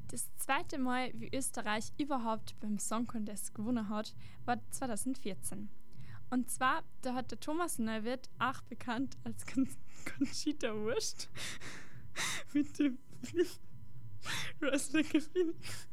Das zweite Mal, wie Österreich überhaupt beim Song Contest gewonnen hat, war 2014. Und zwar, da hat der Thomas Neuwirth, auch bekannt als Conchita Wurst, mit dem Wrestler